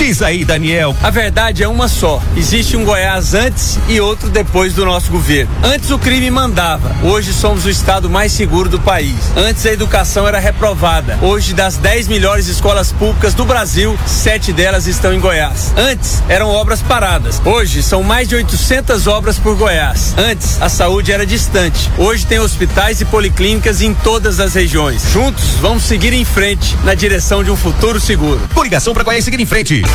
Diz aí, Daniel. A verdade é uma só. Existe um Goiás antes e outro depois do nosso governo. Antes o crime mandava. Hoje somos o estado mais seguro do país. Antes a educação era reprovada. Hoje, das 10 melhores escolas públicas do Brasil, 7 delas estão em Goiás. Antes eram obras paradas. Hoje são mais de 800 obras por Goiás. Antes a saúde era distante. Hoje tem hospitais e policlínicas em todas as regiões. Juntos vamos seguir em frente na direção de um futuro seguro. Coligação para Goiás seguir em frente.